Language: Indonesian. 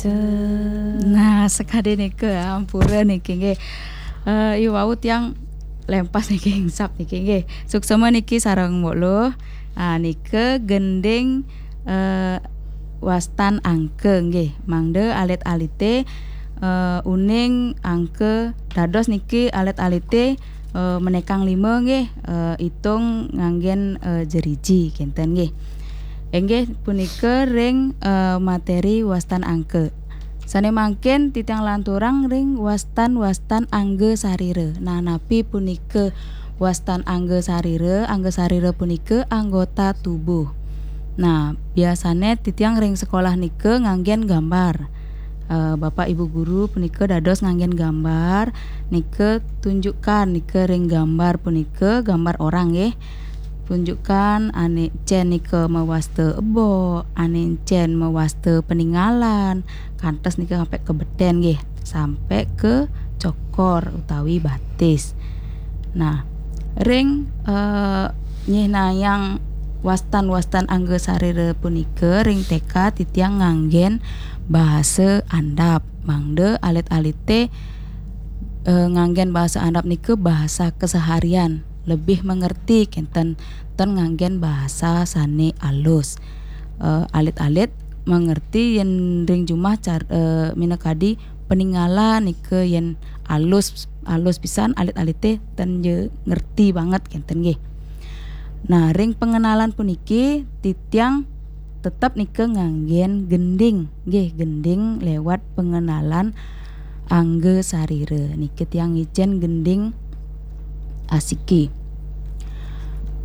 Nah, sekade niki ampura niki nggih. Iwau tiyang lempas niki insap niki nggih. Suksema niki sareng molo. Nike gending wastan angke nggih. Mangde alit-alite uning angke dados niki alit-alite menekang 5 nggih. Itung nganggen jeriji kinten nggih. Enggih punika ring materi wastan angke. Sane mangken titiang lanturang ring wastan angge sarire. Nah, napi punika wastan angge sarire? Angge sarire punika anggota tubuh. Nah, biasane titiang ring sekolah nike nganggen gambar. Bapak Ibu guru punika dados nganggen gambar. Nike tunjukkan nike ring gambar punika gambar orang nggih. Tunjukkan ane cen nike mewaste ebo, ane cen mewaste peninggalan, kantes nike sampai ke beden nggih, sampai ke cokor utawi batis. Nah, ring nyihna yang wastan angge sarire punika ring TK titiang nganggen bahasa andap. Mangde alit-alite nganggen bahasa andap nike bahasa keseharian. Lebih mengerti kinten nganggen bahasa sane alus. Alit-alit mengerti yen ring jumah minakadi peninggalan nike yen alus pisan alit-alite ten je ngerti banget kinten nggih. Nah, ring pengenalan puniki titiang tetap nike nganggen gending nggih, gending lewat pengenalan angge sarire. Nike tiang ijen gending asiki.